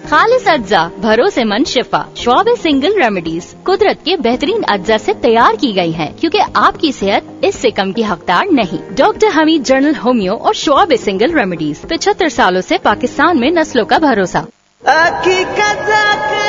खालिस अज्जा, भरोसेमंद शिफा। श्वाब सिंगल रेमेडीज कुदरत के बेहतरीन अज्जा से तैयार की गई है, क्योंकि आपकी सेहत इससे कम की हकदार नहीं। डॉक्टर हमीद जनरल होमियो और श्वाब सिंगल रेमेडीज 75 सालों से पाकिस्तान में नस्लों का भरोसा।